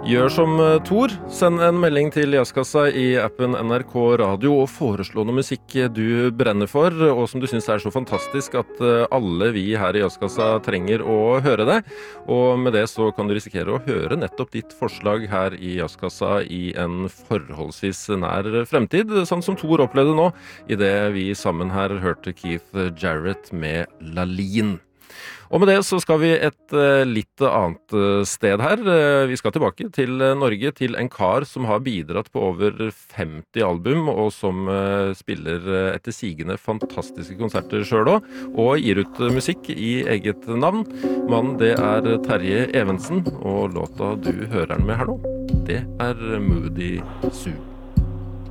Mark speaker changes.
Speaker 1: Gjør som Tor, send en melding til Jazzkassa i appen NRK Radio og foreslå noe musikk du brenner for, og som du synes er så fantastisk at alle vi her i Jazzkassa trenger å høre det. Og med det så kan du risikere å høre nettopp ditt forslag her i Jazzkassa i en forholdsvis nær fremtid, sånn som Tor opplevde nå, i det vi sammen her hørte Keith Jarrett med Lalin. Og med det så skal vi et litt annet sted her. Vi skal tilbake til Norge, til en kar som har bidratt på over 50 album, og som spiller etter sigende fantastiske konserter selv også, og gir ut musikk i eget navn. Mannen, det er Terje Evensen, og låta du hører den med her nå, det er Moody Sue.